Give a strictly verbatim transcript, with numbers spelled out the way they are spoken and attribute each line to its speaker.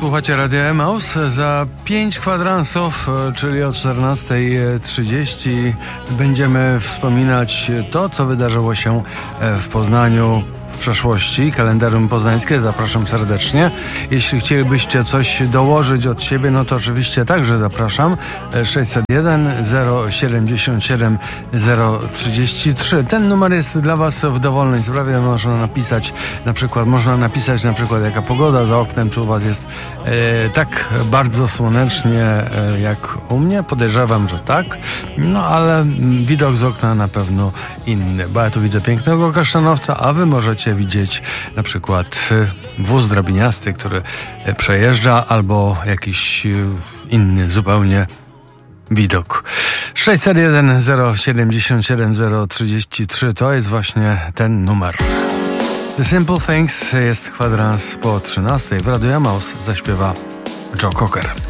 Speaker 1: Słuchacie Radia Emaus. Za pięć kwadransów, czyli o czternasta trzydzieści będziemy wspominać to, co wydarzyło się w Poznaniu w przeszłości. Kalendarium poznańskie, zapraszam serdecznie. Jeśli chcielibyście coś dołożyć od siebie, no to oczywiście także zapraszam. sześćset jeden zero siedemdziesiąt siedem zero trzydzieści trzy. Ten numer jest dla Was w dowolnej sprawie. Można napisać na przykład, można napisać na przykład jaka pogoda za oknem, czy u Was jest e, tak bardzo słonecznie e, jak u mnie. Podejrzewam, że tak. No ale widok z okna na pewno inny, bo ja tu widzę pięknego kasztanowca, a Wy możecie widzieć na przykład wóz drabiniasty, który przejeżdża, albo jakiś inny zupełnie widok. sześćset jeden zero siedemdziesiąt siedem zero trzydzieści trzy to jest właśnie ten numer. The Simple Things jest kwadrans po trzynastej. W Radiu Emaus zaśpiewa Joe Cocker.